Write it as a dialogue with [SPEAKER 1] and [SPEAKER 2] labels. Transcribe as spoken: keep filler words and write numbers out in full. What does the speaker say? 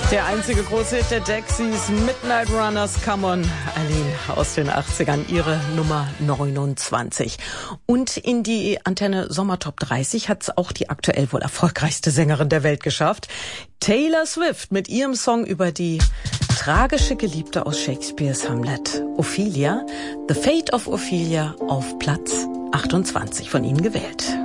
[SPEAKER 1] Der einzige große Hit der Dexys, Midnight Runners, Come On, Aline aus den achtzigern, ihre Nummer neunundzwanzig. Und in die Antenne Sommer Top dreißig hat es auch die aktuell wohl erfolgreichste Sängerin der Welt geschafft. Taylor Swift mit ihrem Song über die tragische Geliebte aus Shakespeares Hamlet, Ophelia. The Fate of Ophelia auf Platz achtundzwanzig von Ihnen gewählt.